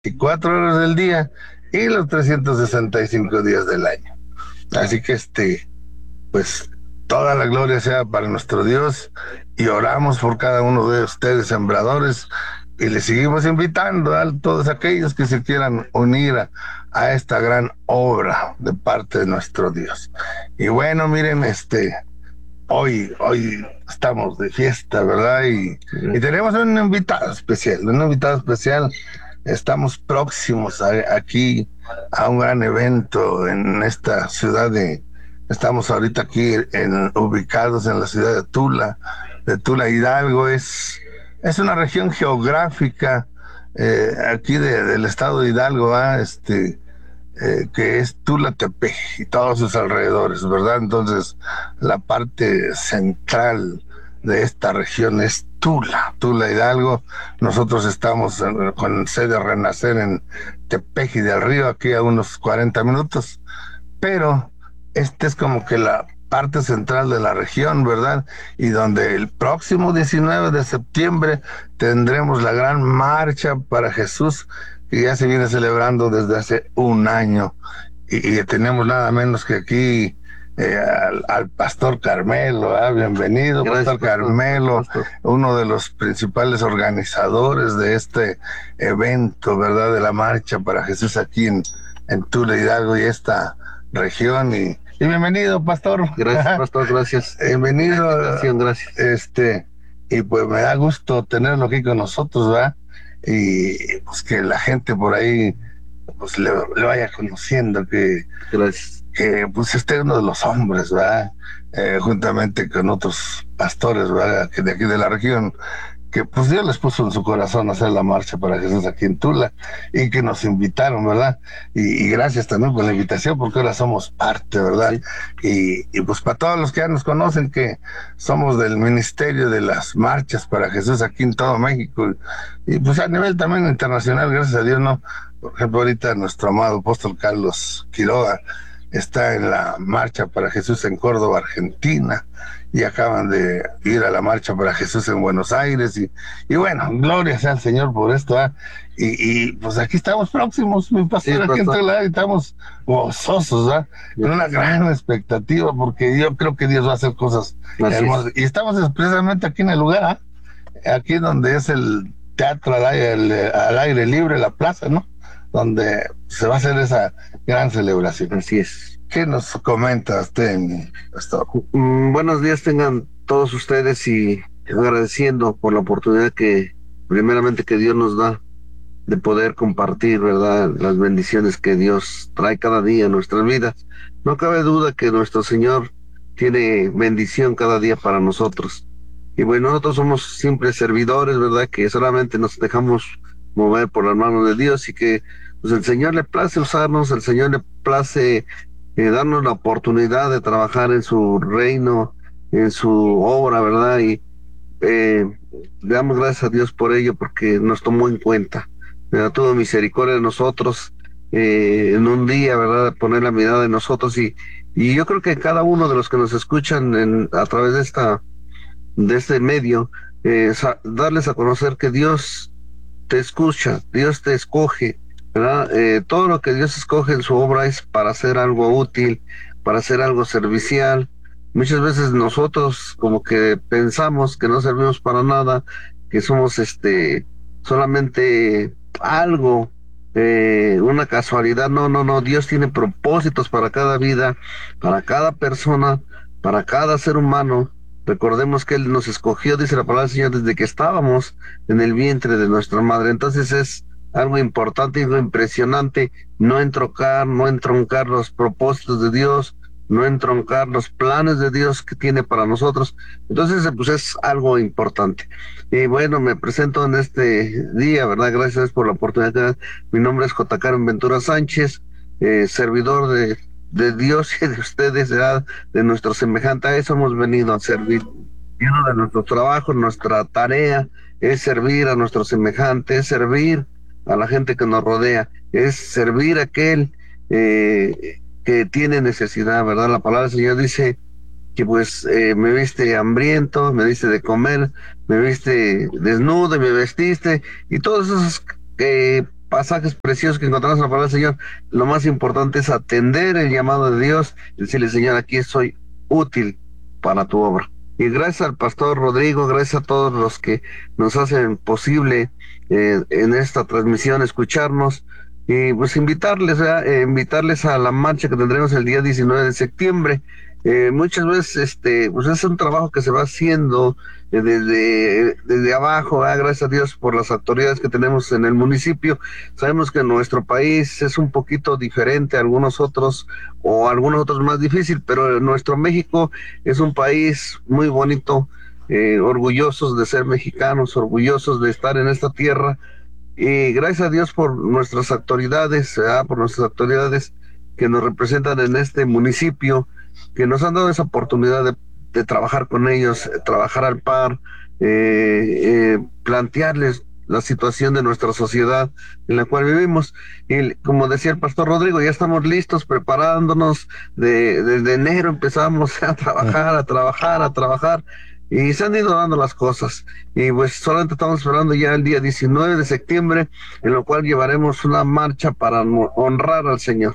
24 horas del día y los 365 días del año. Así que pues toda la gloria sea para nuestro Dios y oramos por cada uno de ustedes sembradores y les seguimos invitando a todos aquellos que se quieran unir a esta gran obra de parte de nuestro Dios. Y bueno, miren, hoy estamos de fiesta, ¿verdad? Y tenemos un invitado especial. Estamos próximos aquí a un gran evento en esta estamos ahorita aquí ubicados en la ciudad de Tula Hidalgo. Es una región geográfica aquí del estado de Hidalgo, ¿ah? Que es Tula-Tepej y todos sus alrededores, ¿verdad? Entonces, la parte central de esta región es Tula Hidalgo. Nosotros estamos con sede Renacer en Tepeji del Río, aquí a unos 40 minutos, pero es como que la parte central de la región, ¿verdad? Y donde el próximo 19 de septiembre tendremos la gran marcha para Jesús, que ya se viene celebrando desde hace un año. Y tenemos nada menos que aquí al Pastor Carmelo, ¿ah? Bienvenido, Gracias, Pastor pastor. Carmelo, Pastor. uno de los principales organizadores de este evento, ¿verdad? De la marcha para Jesús aquí en Tula Hidalgo y esta región. Y bienvenido, Pastor. Gracias, pastor. Gracias. Bienvenido. Gracias. Y pues me da gusto tenerlo aquí con nosotros, ¿verdad? Y pues que la gente por ahí pues le vaya conociendo Gracias. que pues uno de los hombres, ¿verdad? Juntamente con otros pastores, ¿verdad? Que de aquí de la región, que pues Dios les puso en su corazón hacer la marcha para Jesús aquí en Tula y que nos invitaron, ¿verdad? Y gracias también por la invitación porque ahora somos parte, ¿verdad? Sí. Y pues para todos los que ya nos conocen que somos del Ministerio de las Marchas para Jesús aquí en todo México y pues a nivel también internacional, gracias a Dios, ¿no? Por ejemplo, ahorita nuestro amado apóstol Carlos Quiroga está en la Marcha para Jesús en Córdoba, Argentina, y acaban de ir a la Marcha para Jesús en Buenos Aires, y bueno, gloria sea al Señor por esto, ¿eh? Pues aquí estamos próximos, mi Sí, pastor, aquí en pastor. Tula, y estamos gozosos, ¿eh? Con una gran expectativa, porque yo creo que Dios va a hacer cosas Así hermosas, es. y estamos precisamente aquí en el lugar, aquí donde es el teatro al aire libre, la plaza, ¿no? Donde se va a hacer esa gran celebración. Así es. ¿Qué nos comenta usted, mi pastor? Buenos días tengan todos ustedes y agradeciendo por la oportunidad primeramente, que Dios nos da de poder compartir, ¿verdad? Las bendiciones que Dios trae cada día en nuestras vidas. No cabe duda que nuestro Señor tiene bendición cada día para nosotros. Y bueno, nosotros somos simples servidores, ¿verdad? Que solamente nos dejamos mover por las manos de Dios y que pues el Señor le place usarnos, el Señor le place darnos la oportunidad de trabajar en su reino, en su obra, ¿verdad? Y eh, le damos gracias a Dios por ello, porque nos tomó en cuenta, ¿verdad? Tuvo misericordia de nosotros en un día, ¿verdad? Poner la mirada en nosotros y yo creo que cada uno de los que nos escuchan a través de este medio, darles a conocer que Dios te escucha, Dios te escoge, ¿verdad? Todo lo que Dios escoge en su obra es para hacer algo útil, para hacer algo servicial. Muchas veces nosotros como que pensamos que no servimos para nada, que somos solamente algo, una casualidad. No, no, no. Dios tiene propósitos para cada vida, para cada persona, para cada ser humano. Recordemos que Él nos escogió, dice la palabra del Señor, desde que estábamos en el vientre de nuestra madre. Entonces es algo importante y algo impresionante no entroncar los propósitos de Dios, no entroncar los planes de Dios que tiene para nosotros. Entonces, pues es algo importante. Y bueno, me presento en este día, ¿verdad? Gracias por la oportunidad. Mi nombre es J. Karen Ventura Sánchez, servidor de Dios y de ustedes, ¿verdad? De nuestro semejante. A eso hemos venido a servir. Y uno de nuestros trabajos, nuestra tarea es servir a nuestros semejantes, es servir a la gente que nos rodea, es servir a aquel que tiene necesidad, ¿verdad? La palabra del Señor dice que pues me viste hambriento, me diste de comer, me viste desnudo y me vestiste, y todas esas pasajes preciosos que encontramos en la palabra del Señor, lo más importante es atender el llamado de Dios y decirle, Señor, aquí soy útil para tu obra. Y gracias al pastor Rodrigo, gracias a todos los que nos hacen posible en esta transmisión escucharnos y pues invitarles, invitarles a la marcha que tendremos el día 19 de septiembre. Muchas veces pues es un trabajo que se va haciendo desde abajo, gracias a Dios por las autoridades que tenemos en el municipio. Sabemos que nuestro país es un poquito diferente a algunos otros, o algunos otros más difícil, pero nuestro México es un país muy bonito, orgullosos de ser mexicanos, orgullosos de estar en esta tierra, y gracias a Dios por nuestras autoridades, por nuestras autoridades que nos representan en este municipio, que nos han dado esa oportunidad de trabajar con ellos, trabajar al par, plantearles la situación de nuestra sociedad en la cual vivimos. Y como decía el pastor Rodrigo, ya estamos listos, preparándonos. Desde enero empezamos a trabajar, a trabajar, y se han ido dando las cosas. Y pues solamente estamos esperando ya el día 19 de septiembre, en lo cual llevaremos una marcha para honrar al Señor.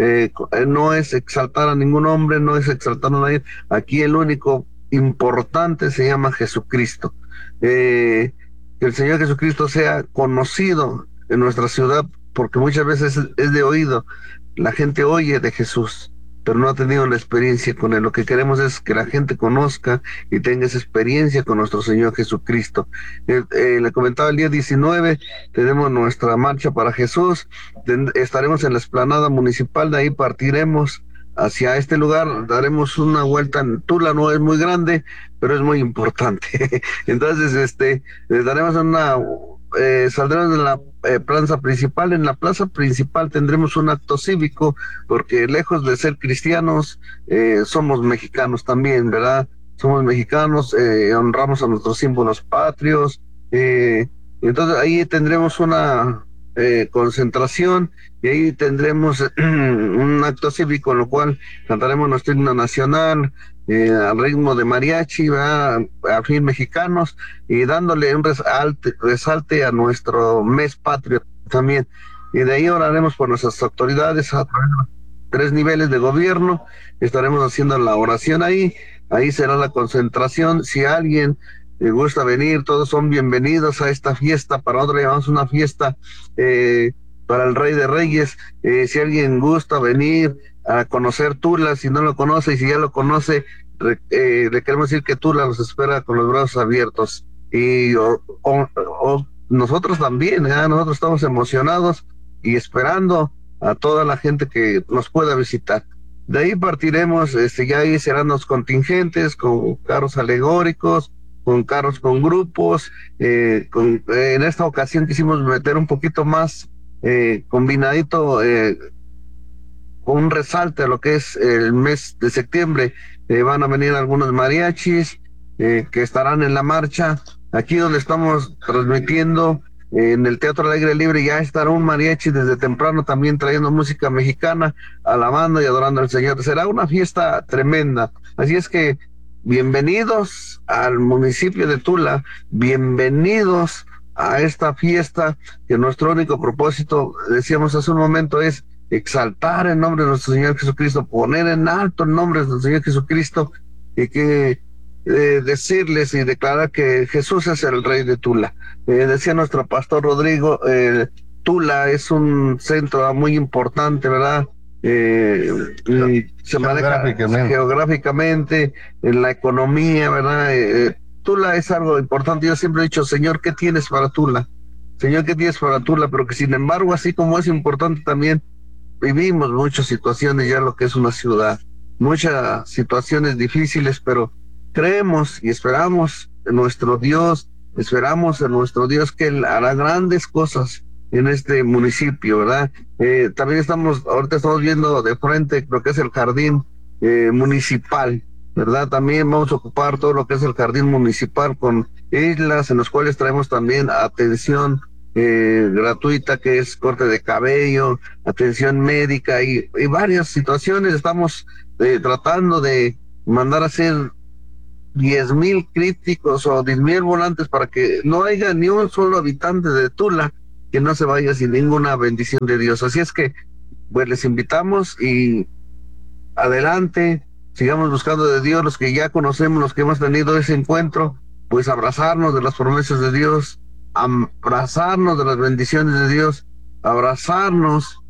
No es exaltar a ningún hombre, no es exaltar a nadie. Aquí el único importante se llama Jesucristo. Que el Señor Jesucristo sea conocido en nuestra ciudad, porque muchas veces es de oído. La gente oye de Jesús, pero no ha tenido la experiencia con Él. Lo que queremos es que la gente conozca y tenga esa experiencia con nuestro Señor Jesucristo. Le comentaba, el día 19 tenemos nuestra marcha para Jesús. Estaremos en la explanada municipal, de ahí partiremos hacia este lugar, daremos una vuelta en Tula. No es muy grande, pero es muy importante. Entonces, daremos saldremos de la plaza principal. En la plaza principal tendremos un acto cívico, porque lejos de ser cristianos, somos mexicanos también, ¿verdad? Somos mexicanos, honramos a nuestros símbolos patrios. Entonces ahí tendremos una concentración, y ahí tendremos un acto cívico en lo cual cantaremos nuestro himno nacional al ritmo de mariachi, a fin mexicanos, y dándole un resalte a nuestro mes patrio también. Y de ahí oraremos por nuestras autoridades a través de los 3 niveles de gobierno. Estaremos haciendo la oración ahí será la concentración. Si alguien le gusta venir, todos son bienvenidos a esta fiesta. Para nosotros llamamos una fiesta para el Rey de Reyes. Si alguien gusta venir a conocer Tula, si no lo conoce, y si ya lo conoce, le queremos decir que Tula los espera con los brazos abiertos. Y nosotros también, nosotros estamos emocionados y esperando a toda la gente que nos pueda visitar. De ahí partiremos, ya ahí serán los contingentes con carros alegóricos, con carros con grupos. En esta ocasión quisimos meter un poquito más combinadito, con un resalte a lo que es el mes de septiembre. Van a venir algunos mariachis que estarán en la marcha. Aquí donde estamos transmitiendo, en el Teatro Alegre Libre, ya estará un mariachi desde temprano también trayendo música mexicana, alabando y adorando al Señor. Será una fiesta tremenda. Así es que bienvenidos al municipio de Tula, bienvenidos a esta fiesta, que nuestro único propósito, decíamos hace un momento, es exaltar el nombre de nuestro Señor Jesucristo, poner en alto el nombre de nuestro Señor Jesucristo, y que decirles y declarar que Jesús es el Rey de Tula. Decía nuestro pastor Rodrigo, Tula es un centro muy importante, ¿verdad? Se maneja geográficamente, en la economía, ¿verdad? Tula es algo importante. Yo siempre he dicho, Señor, ¿qué tienes para Tula? Señor, ¿qué tienes para Tula? Pero que sin embargo, así como es importante, también vivimos muchas situaciones ya lo que es una ciudad, muchas situaciones difíciles, pero creemos y esperamos en nuestro Dios, que Él hará grandes cosas en este municipio, ¿verdad? También ahorita estamos viendo de frente lo que es el jardín municipal, ¿verdad? También vamos a ocupar todo lo que es el jardín municipal con islas en los cuales traemos también atención gratuita, que es corte de cabello, atención médica y varias situaciones. Estamos tratando de mandar a hacer 10,000 críticos o 10,000 volantes para que no haya ni un solo habitante de Tula que no se vaya sin ninguna bendición de Dios. Así es que, pues les invitamos y adelante, sigamos buscando de Dios, los que ya conocemos, los que hemos tenido ese encuentro, pues abrazarnos de las promesas de Dios, abrazarnos de las bendiciones de Dios, abrazarnos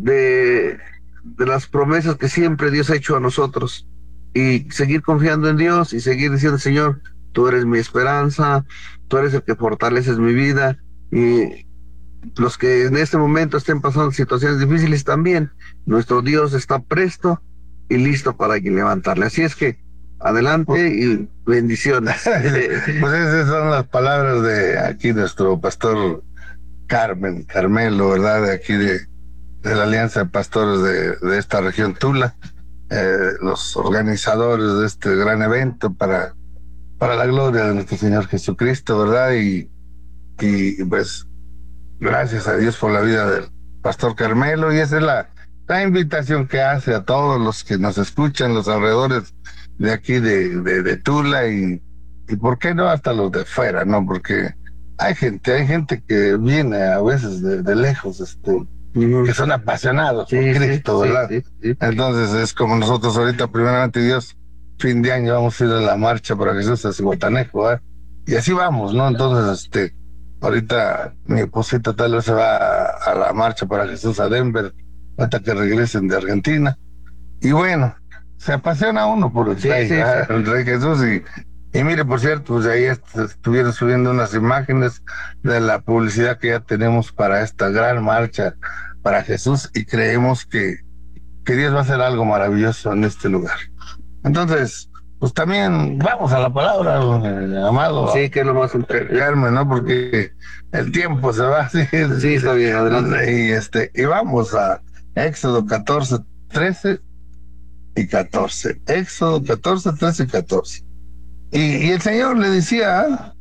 de las promesas que siempre Dios ha hecho a nosotros y seguir confiando en Dios y seguir diciendo, Señor, tú eres mi esperanza, tú eres el que fortaleces mi vida. Y los que en este momento estén pasando situaciones difíciles también, nuestro Dios está presto y listo para levantarle. Así es que adelante y bendiciones. Pues esas son las palabras de aquí nuestro pastor Carmelo, ¿verdad? De aquí de la Alianza de Pastores de esta región Tula, los organizadores de este gran evento para la gloria de nuestro Señor Jesucristo, ¿verdad? Y pues gracias a Dios por la vida del pastor Carmelo, y esa es la invitación que hace a todos los que nos escuchan, los alrededores de aquí de Tula, y por qué no hasta los de fuera, ¿no? Porque hay gente que viene a veces de lejos, que son apasionados por Cristo, ¿verdad? Sí. Entonces es como nosotros ahorita, primeramente Dios, fin de año vamos a ir a la marcha para Jesús a Cihuatanejo, ¿verdad? Y así vamos, ¿no? Entonces, ahorita mi esposita tal vez se va a la marcha para Jesús a Denver, hasta que regresen de Argentina. Y bueno, se apasiona uno por el Rey Jesús. Y mire, por cierto, pues ahí estuvieron subiendo unas imágenes de la publicidad que ya tenemos para esta gran marcha para Jesús, y creemos que Dios va a hacer algo maravilloso en este lugar. Entonces, pues también vamos a la palabra, amado. Sí, que es lo más importante, ¿no? Porque el tiempo se va. Sí, está bien, adelante. Y vamos a Éxodo 14, 13 y 14. Éxodo 14, 13 y 14. Y el Señor le decía,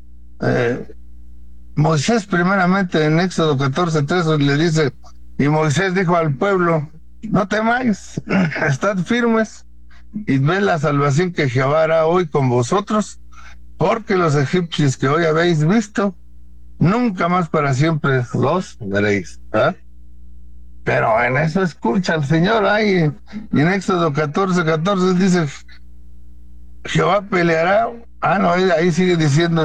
Moisés primeramente en Éxodo 14, 13 le dice, y Moisés dijo al pueblo, no temáis, estad firmes, y ved la salvación que Jehová hará hoy con vosotros, porque los egipcios que hoy habéis visto, nunca más para siempre los veréis. ¿Ah? Pero en eso escucha el Señor ahí, y en Éxodo 14, 14 dice, Jehová peleará. No, ahí sigue diciendo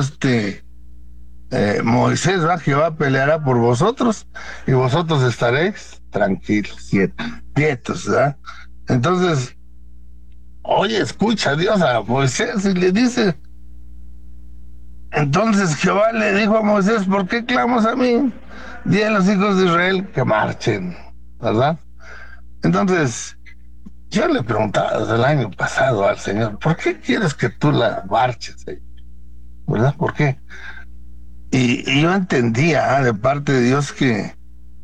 Moisés, ¿va? Jehová peleará por vosotros, y vosotros estaréis tranquilos, quietos, ¿verdad? Entonces, oye, escucha a Dios a Moisés y le dice, entonces Jehová le dijo a Moisés, ¿por qué clamas a mí? Di a los hijos de Israel que marchen, ¿verdad? Entonces, yo le preguntaba desde el año pasado al Señor, ¿por qué quieres que tú la marches, ¿verdad? ¿Por qué? Y yo entendía de parte de Dios que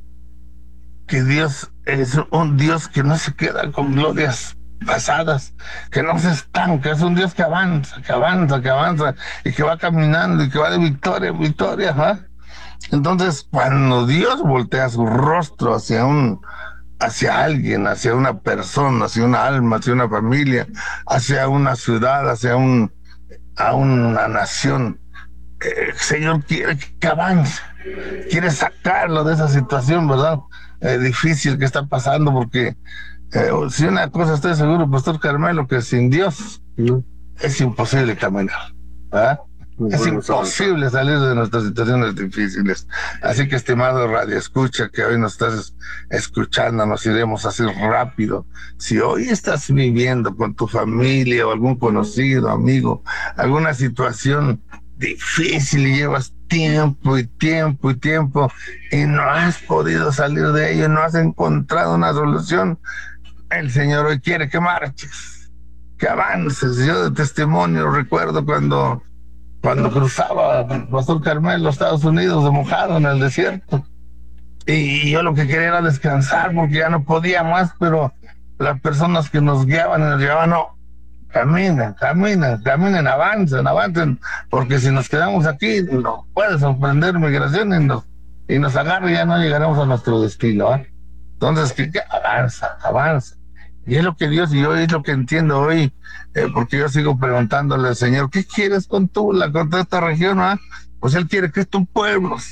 Dios es un Dios que no se queda con glorias pasadas, que no se estanca, es un Dios que avanza, que avanza, que avanza, y que va caminando y que va de victoria en victoria, ¿verdad? Entonces, cuando Dios voltea su rostro hacia alguien, hacia una persona, hacia una alma, hacia una familia, hacia una ciudad, a una nación, el Señor quiere que avance, quiere sacarlo de esa situación, ¿verdad? Difícil que está pasando, porque si una cosa estoy seguro, Pastor Carmelo, que sin Dios es imposible caminar, ¿verdad? Es imposible salir de nuestras situaciones difíciles. Así que, estimado Radio Escucha, que hoy nos estás escuchando, nos iremos así rápido. Si hoy estás viviendo con tu familia o algún conocido, amigo, alguna situación difícil y llevas tiempo y no has podido salir de ello, no has encontrado una solución, el Señor hoy quiere que marches, que avances. Yo de testimonio recuerdo cuando cruzaba Pastor Carmelo, Estados Unidos, de mojado en el desierto, y yo lo que quería era descansar porque ya no podía más, pero las personas que nos guiaban y nos llevaban, no, caminen, avancen, porque si nos quedamos aquí nos puede sorprender migración y nos agarra y ya no llegaremos a nuestro destino, ¿eh? Entonces, que avanza. Y es lo que Dios, y yo es lo que entiendo hoy, porque yo sigo preguntándole al Señor, ¿qué quieres con Tula, con toda esta región? Pues Él quiere que estos pueblos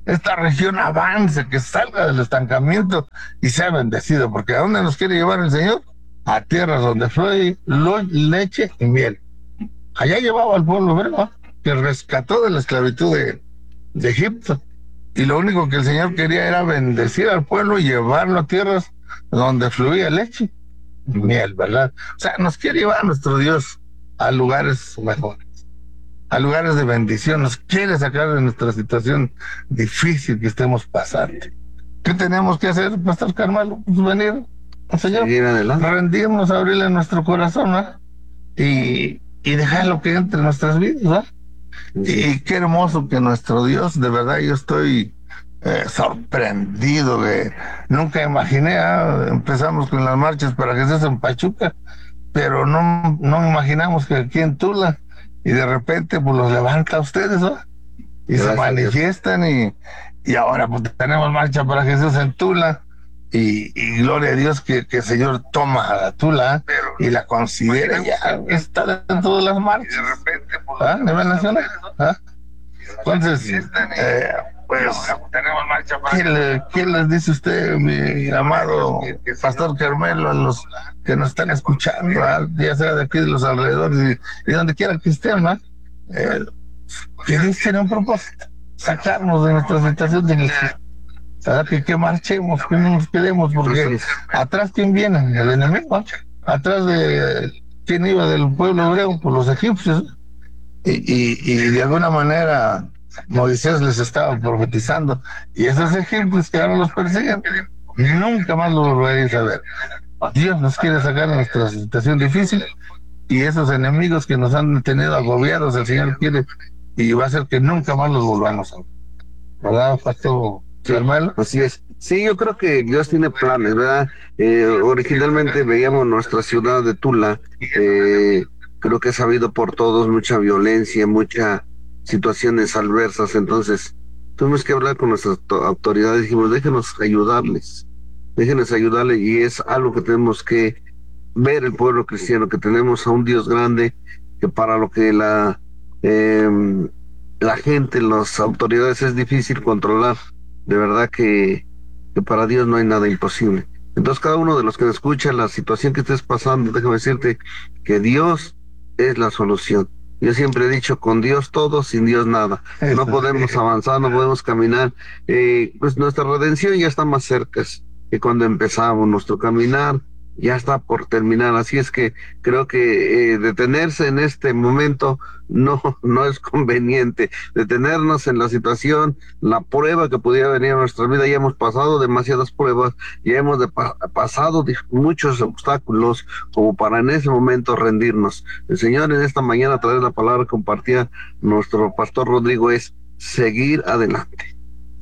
esta región avance, que salga del estancamiento y sea bendecido, porque ¿a dónde nos quiere llevar el Señor? A tierras donde fluye leche y miel. Allá llevaba al pueblo hebreo, que rescató de la esclavitud de Egipto. Y lo único que el Señor quería era bendecir al pueblo y llevarlo a tierras donde fluía leche y miel, ¿verdad? O sea, nos quiere llevar nuestro Dios a lugares mejores, a lugares de bendición. Nos quiere sacar de nuestra situación difícil que estemos pasando. ¿Qué tenemos que hacer, Pastor Carmelo? Pues venir al Señor, rendirnos, abrirle nuestro corazón, ¿no? Y dejarlo que entre en nuestras vidas, ¿no? Y qué hermoso que nuestro Dios, de verdad, yo estoy sorprendido, que nunca imaginé, empezamos con las marchas para Jesús en Pachuca, pero no imaginamos que aquí en Tula, y de repente pues los levanta a ustedes, ¿no? Y gracias, se manifiestan, y ahora pues tenemos marcha para Jesús en Tula, y gloria a Dios que el Señor toma a la Tula y la considera, ya está dentro de las marchas. Y de repente, pues, a nivel nacional. Entonces, pues, tenemos marcha para ¿quién les dice usted, mi amado Pastor Carmelo, a los que nos están escuchando, ya sea de aquí de los alrededores y donde quiera que estén, ¿no? Que Dios tiene un propósito, sacarnos de nuestra situación de necesidad. Que marchemos, que no nos quedemos, porque atrás quién viene, el enemigo, atrás de quién iba del pueblo hebreo, por los egipcios, y de alguna manera Moisés les estaba profetizando, y esos egipcios que ahora los persiguen, nunca más los volveréis a ver. Dios nos quiere sacar de nuestra situación difícil, y esos enemigos que nos han tenido agobiados, el Señor quiere, y va a hacer que nunca más los volvamos a ver. ¿Verdad, Pastor Carmelo? Así es. Sí, yo creo que Dios tiene planes, ¿verdad? Originalmente veíamos nuestra ciudad de Tula, creo que es sabido por todos, mucha violencia, muchas situaciones adversas, entonces tuvimos que hablar con nuestras autoridades, dijimos, déjenos ayudarles, y es algo que tenemos que ver el pueblo cristiano, que tenemos a un Dios grande, que para lo que la gente, las autoridades es difícil controlar, de verdad que para Dios no hay nada imposible. Entonces cada uno de los que me escucha, la situación que estés pasando, déjame decirte que Dios es la solución. Yo siempre he dicho, con Dios todo, sin Dios nada. No podemos avanzar, no podemos caminar. Pues nuestra redención ya está más cerca que cuando empezamos nuestro caminar. Ya está por terminar, así es que creo que detenerse en este momento no es conveniente. Detenernos en la situación, la prueba que pudiera venir a nuestra vida, ya hemos pasado demasiadas pruebas, ya hemos pasado muchos obstáculos como para en ese momento rendirnos. El Señor en esta mañana, a través de la palabra que compartía nuestro pastor Rodrigo, es seguir adelante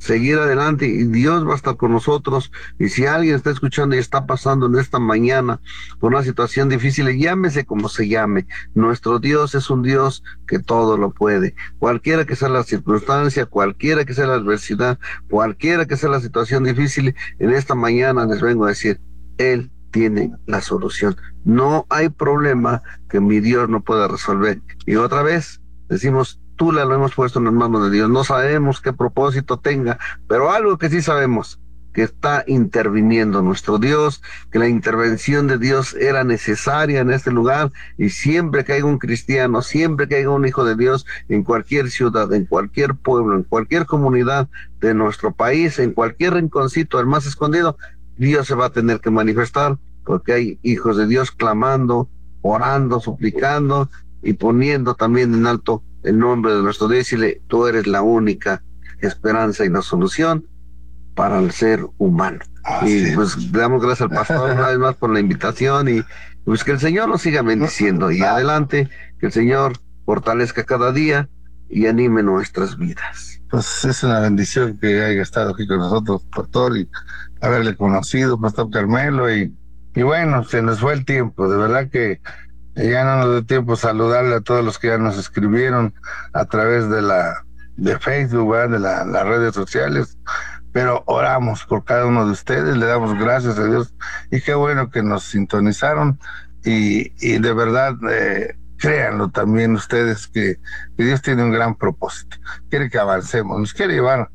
y Dios va a estar con nosotros. Y si alguien está escuchando y está pasando en esta mañana por una situación difícil, llámese como se llame, nuestro Dios es un Dios que todo lo puede, cualquiera que sea la circunstancia, cualquiera que sea la adversidad, cualquiera que sea la situación difícil. En esta mañana les vengo a decir, Él tiene la solución. No hay problema que mi Dios no pueda resolver. Y otra vez decimos, Tula lo hemos puesto en las manos de Dios. No sabemos qué propósito tenga, pero algo que sí sabemos, que está interviniendo nuestro Dios, que la intervención de Dios era necesaria en este lugar, y siempre que haya un cristiano, siempre que haya un hijo de Dios, en cualquier ciudad, en cualquier pueblo, en cualquier comunidad de nuestro país, en cualquier rinconcito, el más escondido, Dios se va a tener que manifestar, porque hay hijos de Dios clamando, orando, suplicando, y poniendo también en alto el nombre de nuestro Dios, y decirle, tú eres la única esperanza y la solución para el ser humano. Y pues le damos gracias al pastor una vez más por la invitación, y pues que el Señor nos siga bendiciendo, y adelante, que el Señor fortalezca cada día y anime nuestras vidas. Pues es una bendición que haya estado aquí con nosotros, pastor, y haberle conocido, Pastor Carmelo, y bueno, se nos fue el tiempo, de verdad que ya no nos dio tiempo saludarle a todos los que ya nos escribieron a través de Facebook, ¿verdad? De las redes sociales, pero oramos por cada uno de ustedes, le damos gracias a Dios, y qué bueno que nos sintonizaron, y de verdad créanlo también ustedes, que Dios tiene un gran propósito, quiere que avancemos, nos quiere llevar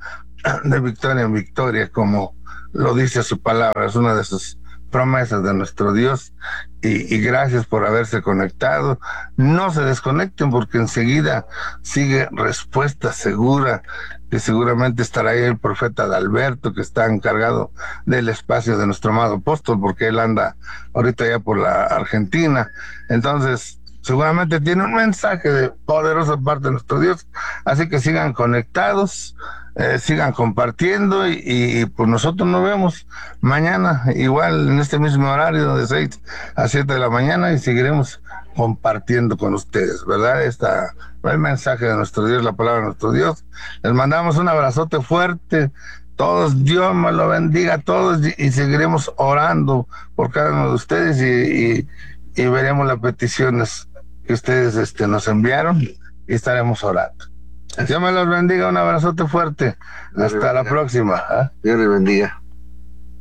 de victoria en victoria, como lo dice su palabra, es una de sus promesas de nuestro Dios. Y gracias por haberse conectado. No se desconecten porque enseguida sigue respuesta segura, que seguramente estará ahí el profeta Adalberto, que está encargado del espacio de nuestro amado apóstol, porque él anda ahorita ya por la Argentina. Entonces, seguramente tiene un mensaje de poderosa parte de nuestro Dios. Así que sigan conectados, sigan compartiendo pues nosotros nos vemos mañana, igual en este mismo horario de 6 a 7 de la mañana y seguiremos compartiendo con ustedes, ¿verdad? El mensaje de nuestro Dios, la palabra de nuestro Dios. Les mandamos un abrazote fuerte. Todos, Dios me lo bendiga a todos y seguiremos orando por cada uno de ustedes y veremos las peticiones que ustedes nos enviaron y estaremos orando. Dios me los bendiga, un abrazote fuerte. Hasta la próxima. Dios les bendiga.